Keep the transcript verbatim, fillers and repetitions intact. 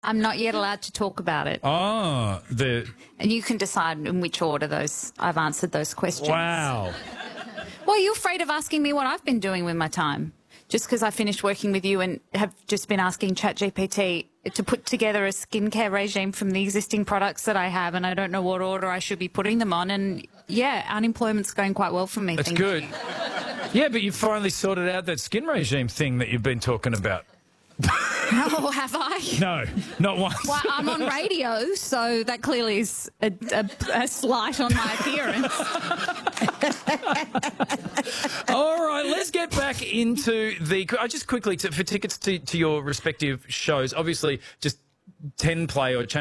I'm not yet allowed to talk about it. Oh, the... And you can decide in which order those I've answered those questions. Wow. Well, are you afraid of asking me what I've been doing with my time? Just because I finished working with you and have just been asking ChatGPT to put together a skincare regime from the existing products that I have, and I don't know what order I should be putting them on. And, yeah, unemployment's going quite well for me. That's good. Yeah, but you finally sorted out that skin regime thing that you've been talking about. Oh, have I? No, not once. Well, I'm on radio, so that clearly is a, a, a slight on my appearance. All right, let's get back into the... I just quickly, to, for tickets to, to your respective shows, obviously just ten play or channel